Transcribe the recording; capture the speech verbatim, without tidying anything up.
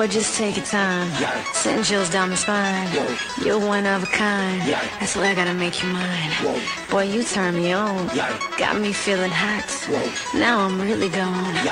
Boy, just take your time. Send chills down the spine. You're one of a kind. That's why I gotta make you mine. Boy, you turn me on. Got me feeling hot. Now I'm really gone.